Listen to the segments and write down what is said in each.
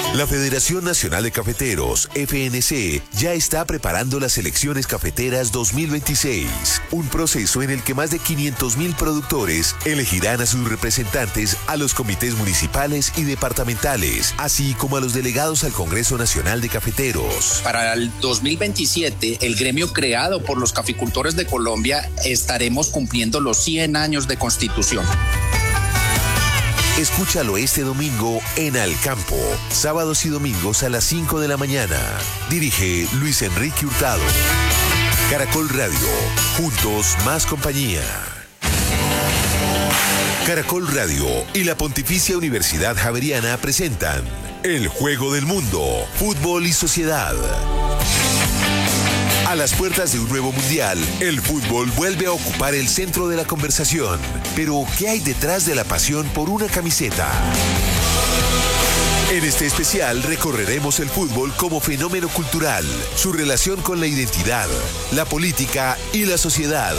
La Federación Nacional de Cafeteros, FNC, ya está preparando las elecciones cafeteras 2026, un proceso en el que más de 500.000 productores elegirán a sus representantes a los comités municipales y departamentales, así como a los delegados al Congreso Nacional de Cafeteros. Para el 2027, el gremio creado por los caficultores de Colombia estaremos cumpliendo los 100 años de constitución. Escúchalo este domingo en Al Campo, sábados y domingos a las 5 de la mañana. Dirige Luis Enrique Hurtado. Caracol Radio, juntos más compañía. Caracol Radio y la Pontificia Universidad Javeriana presentan El Juego del Mundo, Fútbol y Sociedad. A las puertas de un nuevo mundial, el fútbol vuelve a ocupar el centro de la conversación. Pero, ¿qué hay detrás de la pasión por una camiseta? En este especial recorreremos el fútbol como fenómeno cultural, su relación con la identidad, la política y la sociedad.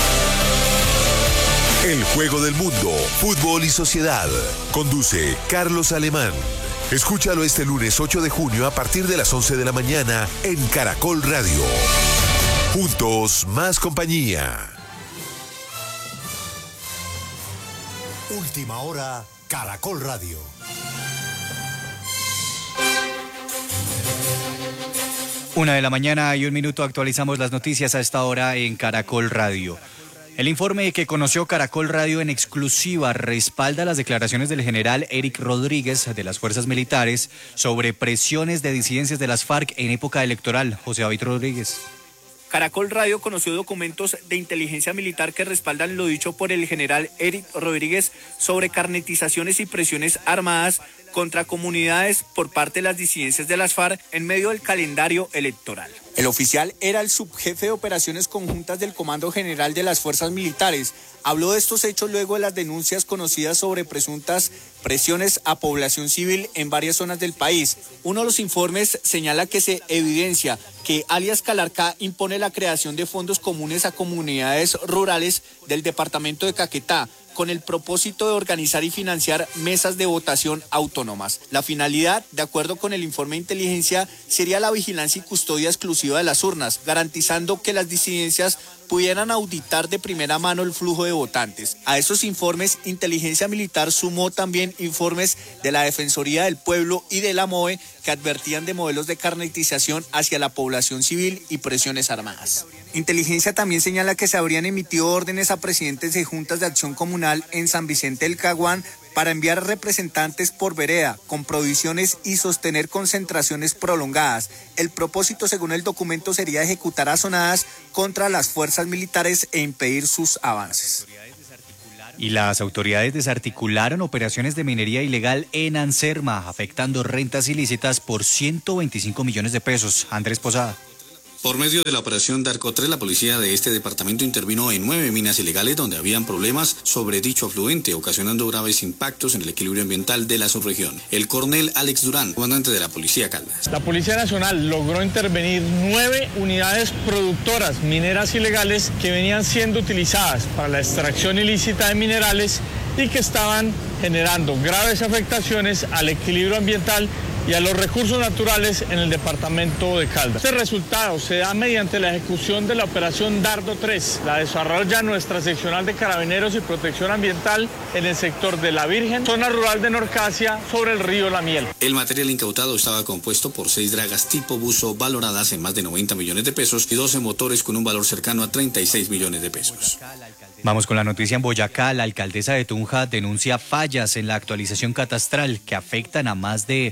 El Juego del Mundo, Fútbol y Sociedad. Conduce Carlos Alemán. Escúchalo este lunes 8 de junio a partir de las 11 de la mañana en Caracol Radio. Juntos, más compañía. Última hora, Caracol Radio. Una de la mañana y un minuto, actualizamos las noticias a esta hora en Caracol Radio. El informe que conoció Caracol Radio en exclusiva respalda las declaraciones del general Eric Rodríguez de las Fuerzas Militares sobre presiones de disidencias de las FARC en época electoral. José David Rodríguez. Caracol Radio conoció documentos de inteligencia militar que respaldan lo dicho por el general Eric Rodríguez sobre carnetizaciones y presiones armadas contra comunidades por parte de las disidencias de las FARC en medio del calendario electoral. El oficial era el subjefe de operaciones conjuntas del Comando General de las Fuerzas Militares. Habló de estos hechos luego de las denuncias conocidas sobre presuntas presiones a población civil en varias zonas del país. Uno de los informes señala que se evidencia que alias Calarcá impone la creación de fondos comunes a comunidades rurales del departamento de Caquetá, con el propósito de organizar y financiar mesas de votación autónomas. La finalidad, de acuerdo con el informe de inteligencia, sería la vigilancia y custodia exclusiva de las urnas, garantizando que las disidencias pudieran auditar de primera mano el flujo de votantes. A esos informes, Inteligencia Militar sumó también informes de la Defensoría del Pueblo y de la MOE que advertían de modelos de carnetización hacia la población civil y presiones armadas. Inteligencia también señala que se habrían emitido órdenes a presidentes de juntas de acción comunal en San Vicente del Caguán para enviar representantes por vereda con provisiones y sostener concentraciones prolongadas. El propósito, según el documento, sería ejecutar azonadas contra las fuerzas militares e impedir sus avances. Y las autoridades desarticularon operaciones de minería ilegal en Anserma, afectando rentas ilícitas por 125 millones de pesos. Andrés Posada. Por medio de la operación Darko 3, la policía de este departamento intervino en 9 minas ilegales donde habían problemas sobre dicho afluente, ocasionando graves impactos en el equilibrio ambiental de la subregión. El coronel Alex Durán, comandante de la Policía Caldas. La Policía Nacional logró intervenir 9 unidades productoras mineras ilegales que venían siendo utilizadas para la extracción ilícita de minerales y que estaban generando graves afectaciones al equilibrio ambiental y a los recursos naturales en el departamento de Caldas. Este resultado se da mediante la ejecución de la operación Dardo 3. La desarrolla nuestra seccional de Carabineros y Protección Ambiental en el sector de La Virgen, zona rural de Norcasia, sobre el río La Miel. El material incautado estaba compuesto por 6 dragas tipo buzo valoradas en más de 90 millones de pesos y 12 motores con un valor cercano a 36 millones de pesos. Vamos con la noticia en Boyacá. La alcaldesa de Tunja denuncia fallas en la actualización catastral que afectan a más de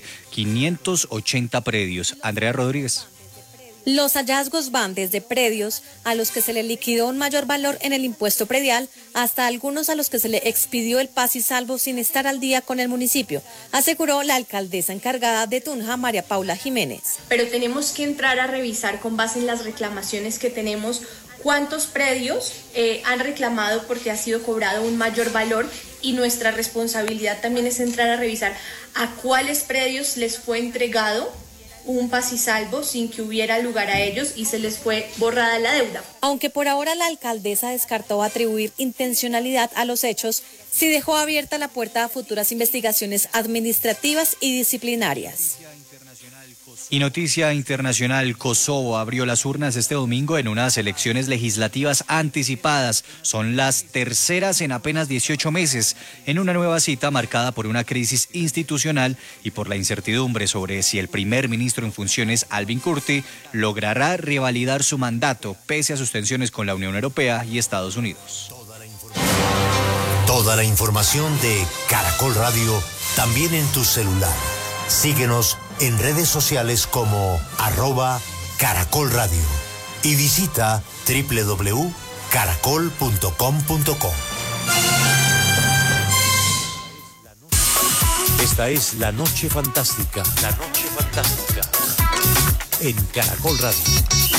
580 predios. Andrea Rodríguez. Los hallazgos van desde predios a los que se le liquidó un mayor valor en el impuesto predial hasta algunos a los que se le expidió el paz y salvo sin estar al día con el municipio, aseguró la alcaldesa encargada de Tunja, María Paula Jiménez. Pero tenemos que entrar a revisar con base en las reclamaciones que tenemos cuántos predios han reclamado porque ha sido cobrado un mayor valor, y nuestra responsabilidad también es entrar a revisar a cuáles predios les fue entregado un paz-y-salvo sin que hubiera lugar a ellos y se les fue borrada la deuda. Aunque por ahora la alcaldesa descartó atribuir intencionalidad a los hechos, sí dejó abierta la puerta a futuras investigaciones administrativas y disciplinarias. Y noticia internacional, Kosovo abrió las urnas este domingo en unas elecciones legislativas anticipadas. Son las terceras en apenas 18 meses, en una nueva cita marcada por una crisis institucional y por la incertidumbre sobre si el primer ministro en funciones, Albin Kurti, logrará revalidar su mandato pese a sus tensiones con la Unión Europea y Estados Unidos. Toda la información de Caracol Radio también en tu celular. Síguenos en redes sociales como @Caracol Radio y visita www.caracol.com.co. Esta es La Noche Fantástica. La Noche Fantástica. En Caracol Radio.